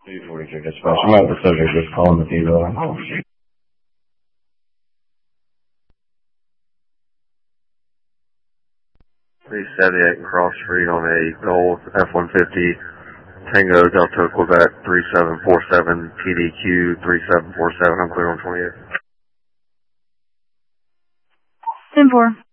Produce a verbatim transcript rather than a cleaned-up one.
two forty-three dispatch. I'm at the subject just calling the T-bill. Oh, shit. three seventy-eight Cross Street on a Gold F one fifty Tango Delta Quebec three seven four seven P D Q three seven four seven. I'm clear on twenty-eight. ten four.